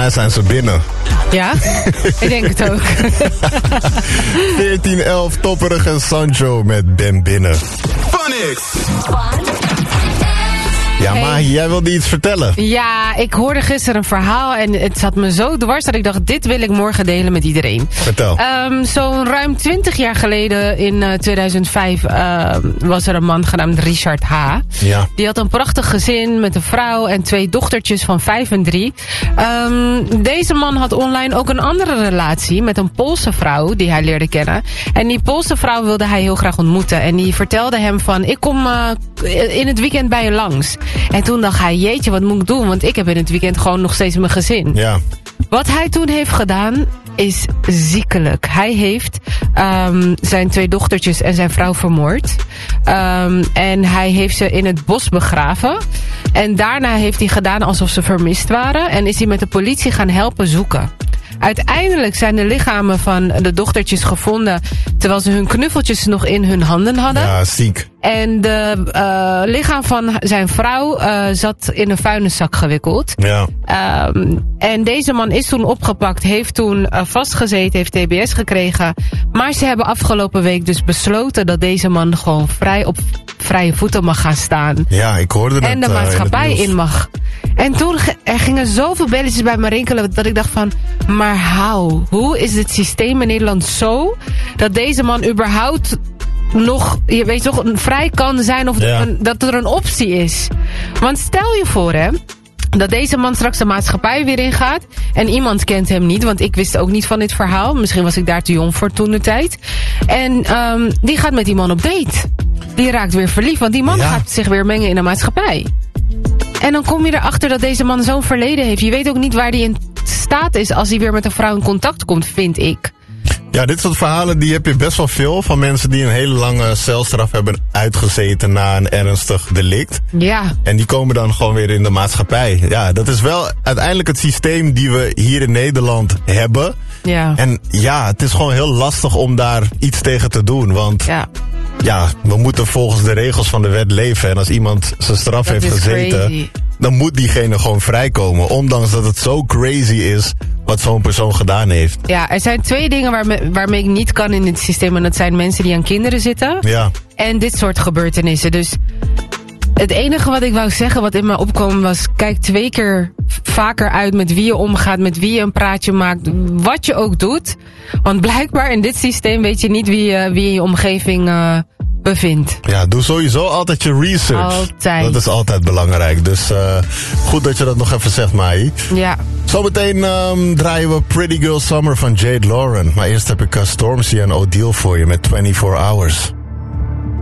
mij zijn ze binnen. Ja, ik denk het ook. 14-11, Topperig en Sancho met Ben binnen. Phonics. Ja, Mahi, jij wilde iets vertellen. Ja, ik hoorde gisteren een verhaal en het zat me zo dwars dat ik dacht, dit wil ik morgen delen met iedereen. Vertel. Zo'n ruim 20 jaar geleden, in 2005, was er een man genaamd Richard H. Ja. Die had een prachtig gezin met een vrouw en 2 dochtertjes van 5 en 3. Deze man had online ook een andere relatie met een Poolse vrouw die hij leerde kennen. En die Poolse vrouw wilde hij heel graag ontmoeten. En die vertelde hem van, ik kom in het weekend bij je langs. En toen dacht hij, jeetje, wat moet ik doen? Want ik heb in het weekend gewoon nog steeds mijn gezin. Ja. Wat hij toen heeft gedaan is ziekelijk. Hij heeft zijn 2 dochtertjes en zijn vrouw vermoord. En hij heeft ze in het bos begraven. En daarna heeft hij gedaan alsof ze vermist waren. En is hij met de politie gaan helpen zoeken. Uiteindelijk zijn de lichamen van de dochtertjes gevonden terwijl ze hun knuffeltjes nog in hun handen hadden. Ja, ziek. En de lichaam van zijn vrouw zat in een vuilniszak gewikkeld. Ja. En deze man is toen opgepakt, heeft toen vastgezeten, heeft TBS gekregen. Maar ze hebben afgelopen week dus besloten dat deze man gewoon op vrije voeten mag gaan staan. Ja, ik hoorde dat. En de maatschappij in mag. En toen er gingen zoveel belletjes bij me rinkelen dat ik dacht van, maar hoe is het systeem in Nederland zo dat deze man überhaupt nog, je weet toch, vrij kan zijn of dat er een optie is. Want stel je voor, hè, dat deze man straks de maatschappij weer ingaat en iemand kent hem niet, want ik wist ook niet van dit verhaal. Misschien was ik daar te jong voor toen de tijd. En die gaat met die man op date. Die raakt weer verliefd, want die man gaat zich weer mengen in de maatschappij. En dan kom je erachter dat deze man zo'n verleden heeft. Je weet ook niet waar hij in staat is als hij weer met een vrouw in contact komt, vind ik. Ja, dit soort verhalen die heb je best wel veel van mensen die een hele lange celstraf hebben uitgezeten na een ernstig delict. Ja. En die komen dan gewoon weer in de maatschappij. Ja, dat is wel uiteindelijk het systeem die we hier in Nederland hebben. Ja. En ja, het is gewoon heel lastig om daar iets tegen te doen, want ja, we moeten volgens de regels van de wet leven. En als iemand zijn straf heeft gezeten, crazy, dan moet diegene gewoon vrijkomen. Ondanks dat het zo crazy is wat zo'n persoon gedaan heeft. Ja, er zijn 2 dingen waarmee ik niet kan in dit systeem. En dat zijn mensen die aan kinderen zitten. Ja. En dit soort gebeurtenissen. Dus het enige wat ik wou zeggen, wat in me opkwam, was, kijk 2 keer vaker uit met wie je omgaat, met wie je een praatje maakt, wat je ook doet. Want blijkbaar in dit systeem weet je niet wie in je omgeving bevindt. Ja, doe sowieso altijd je research. Altijd. Dat is altijd belangrijk. Dus goed dat je dat nog even zegt, Mai. Ja. Zometeen draaien we Pretty Girl Summer van Jade Lauren. Maar eerst heb ik Stormzy en Odile voor je met 24 Hours.